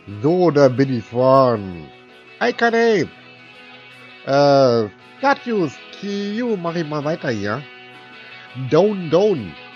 So, da bin ich vorn. Hi, Katius, Kiyu, mach ich mal weiter hier. Down.